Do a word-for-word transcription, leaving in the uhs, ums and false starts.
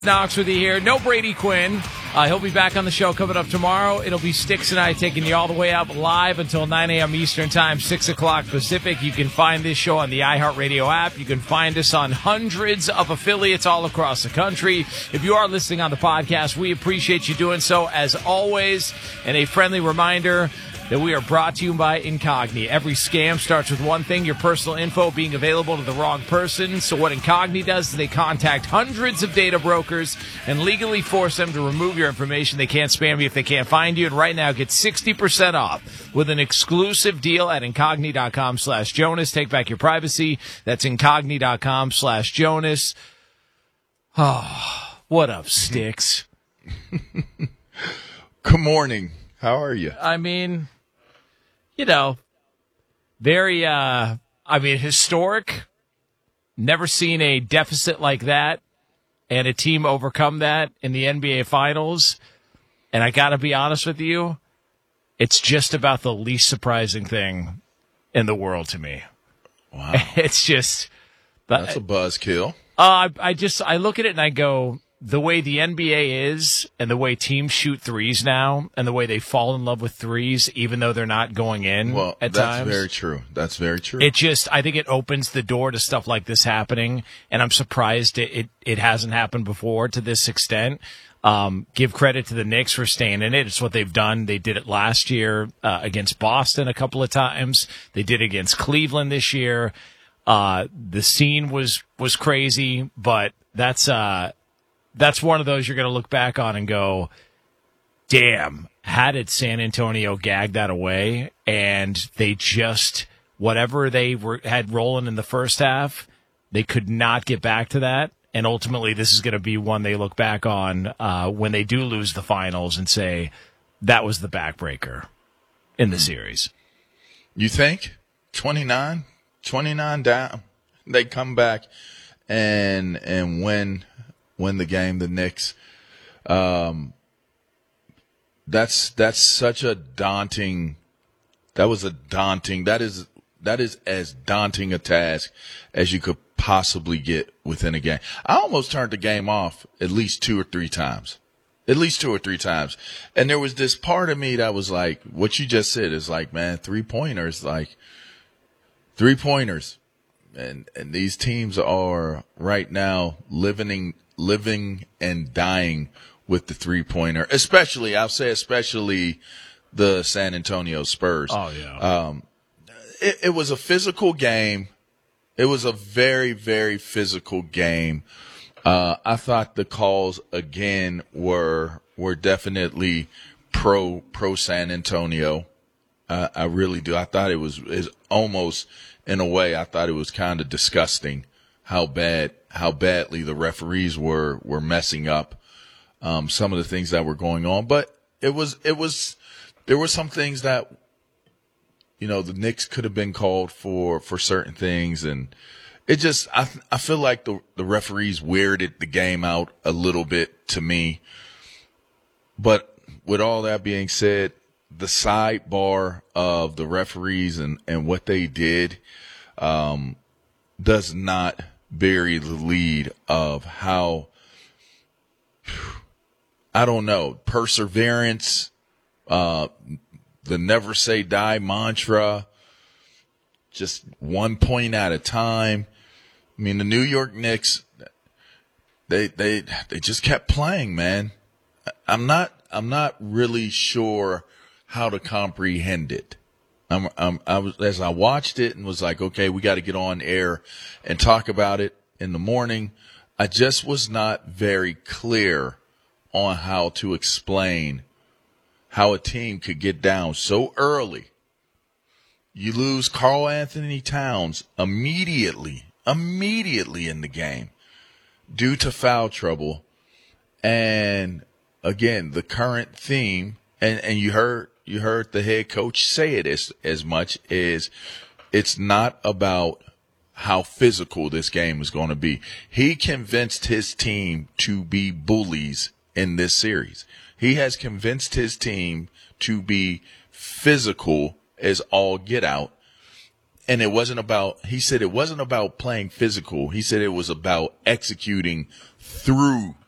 Knox with you here. No Brady Quinn. Uh, he'll be back on the show coming up tomorrow. It'll be Sticks and I taking you all the way up live until nine a.m. Eastern Time, six o'clock Pacific. You can find this show on the iHeartRadio app. You can find us on hundreds of affiliates all across the country. If you are listening on the podcast, we appreciate you doing so as always. And a friendly reminder that we are brought to you by Incogni. Every scam starts with one thing, your personal info being available to the wrong person. So what Incogni does is they contact hundreds of data brokers and legally force them to remove your information. They can't spam you if they can't find you. And right now, get sixty percent off with an exclusive deal at Incogni.com slash Jonas. Take back your privacy. That's Incogni.com slash Jonas. Oh, what up, Sticks? Good morning. How are you? I mean... You know, very, uh, I mean, historic. Never seen a deficit like that and a team overcome that in the N B A Finals. And I got to be honest with you, it's just about the least surprising thing in the world to me. Wow. It's just... That's a buzzkill. Uh, I, I just, I look at it and I go... The way the N B A is and the way teams shoot threes now and the way they fall in love with threes even though they're not going in well, at that's times. very true. That's very true. It just, I think it opens the door to stuff like this happening, and I'm surprised it, it, it hasn't happened before to this extent. Um, give credit to the Knicks for staying in it. It's what they've done. They did it last year uh, against Boston a couple of times. They did it against Cleveland this year. Uh, the scene was, was crazy, but that's... Uh, That's one of those you're going to look back on and go, damn, how did San Antonio gag that away? And they just, whatever they were, had rolling in the first half, they could not get back to that. And ultimately, this is going to be one they look back on uh, when they do lose the finals and say, that was the backbreaker in the series. You think? twenty-nine? twenty-nine down. They come back and and win. win the game, the Knicks. Um, that's that's such a daunting. That was a daunting. That is that is as daunting a task as you could possibly get within a game. I almost turned the game off at least two or three times, at least two or three times. And there was this part of me that was like, what you just said is like, man, three pointers, like three pointers, and and these teams are right now living. living and dying with the three-pointer, especially, I'll say especially the San Antonio Spurs. Oh, yeah. Um, it, it was a physical game. It was a very, very physical game. Uh, I thought the calls, again, were were definitely pro pro San Antonio. Uh, I really do. I thought it was is almost, in a way, I thought it was kind of disgusting how bad how badly the referees were were messing up um, some of the things that were going on. But it was it was there were some things that, you know, the Knicks could have been called for for certain things, and it just I I feel like the the referees weirded the game out a little bit to me. But with all that being said, the sidebar of the referees and and what they did um, does not bury the lead of how, I don't know, perseverance, uh, the never say die mantra, just one point at a time. I mean, the New York Knicks, they, they, they just kept playing, man. I'm not, I'm not really sure how to comprehend it. I'm, I'm, I was, as I watched it and was like, okay, we got to get on air and talk about it in the morning. I just was not very clear on how to explain how a team could get down so early. You lose Karl Anthony Towns immediately, immediately in the game due to foul trouble. And again, the current theme, and, and you heard, You heard the head coach say it as, as much as it's not about how physical this game is going to be. He convinced his team to be bullies in this series. He has convinced his team to be physical as all get out. And it wasn't about, he said it wasn't about playing physical. He said it was about executing through